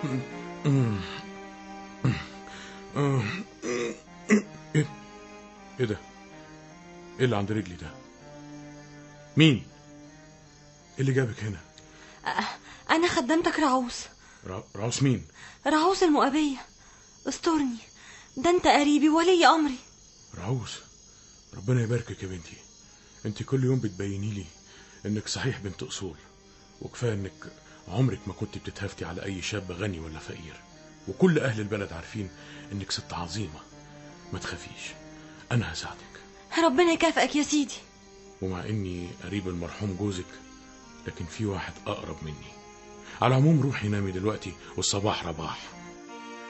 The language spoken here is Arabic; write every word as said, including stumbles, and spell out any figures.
ايه ايه ده؟ ايه اللي عند رجلي ده؟ مين؟ ايه اللي جابك هنا؟ انا خدمتك رعوس. رعوس مين؟ رعوس المؤبية. استرني، ده انت قريبي ولي امري. رعوس، ربنا يباركك يا بنتي. انت كل يوم بتبيني لي انك صحيح بنت اصول، وكفايه انك عمرك ما كنت بتتهافتي على اي شاب غني ولا فقير، وكل اهل البلد عارفين انك ست عظيمه. ما تخافيش، انا هساعدك. ربنا يكافئك يا سيدي. ومع اني قريب المرحوم جوزك، لكن في واحد اقرب مني. على العموم روحي نامي دلوقتي، والصباح رباح.